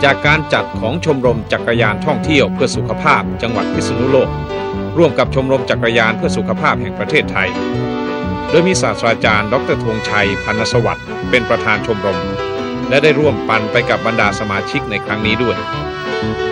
จากการจัดของชมรมจักรยานท่องเที่ยวเพื่อสุขภาพจังหวัดพิษณุโลกร่วมกับชมรมจักรยานเพื่อสุขภาพแห่งประเทศไทยโดยมีศาสตราจารย์ดร.ธงชัย พรรณสวัสดิ์เป็นประธานชมรมและได้ร่วมปั่นไปกับบรรดาสมาชิกในครั้งนี้ด้วย